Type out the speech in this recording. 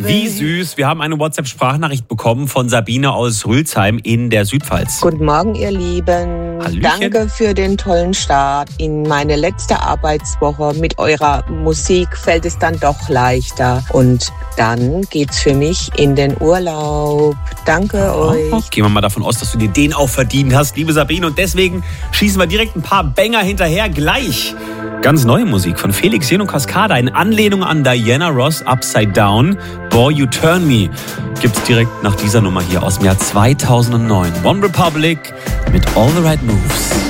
Wie süß. Wir haben eine WhatsApp-Sprachnachricht bekommen von Sabine aus Rülsheim in der Südpfalz. Guten Morgen, ihr Lieben. Hallöchen. Danke für den tollen Start in meine letzte Arbeitswoche. Mit eurer Musik fällt es dann doch leichter. Und dann geht's für mich in den Urlaub. Danke euch. Gehen wir mal davon aus, dass du dir den auch verdient hast, liebe Sabine. Und deswegen schießen wir direkt ein paar Banger hinterher gleich. Ganz neue Musik von Felix Jen und Cascada in Anlehnung an Diana Ross, Upside Down, Boy You Turn Me. Gibt's direkt nach dieser Nummer hier aus dem Jahr 2009. One Republic mit All the Right Moves.